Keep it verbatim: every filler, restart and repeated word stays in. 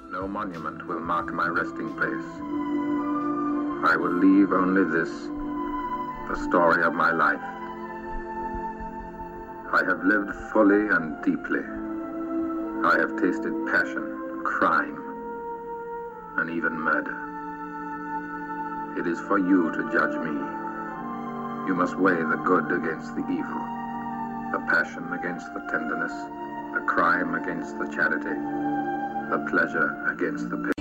No monument will mark my resting place. I will leave only this, the story of my life. I have lived fully and deeply. I have tasted passion, crime, and even murder. It is for you to judge me. You must weigh the good against the evil, the passion against the tenderness, the crime against the charity, the pleasure against the pain.